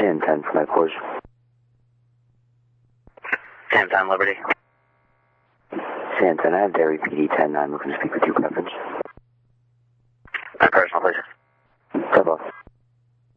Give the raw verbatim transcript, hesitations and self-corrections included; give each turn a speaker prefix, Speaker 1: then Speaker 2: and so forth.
Speaker 1: San ten for my course.
Speaker 2: San ten, Liberty.
Speaker 1: San ten, I have Derry P D ten nine looking to speak with you, reference.